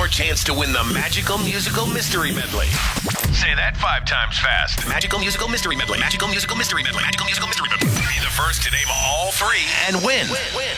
your chance to win the Magical Musical Mystery Medley. Say that 5 times fast. Magical Musical Mystery Medley. Magical Musical Mystery Medley. Magical Musical Mystery Medley. Be the first to name all 3 and win.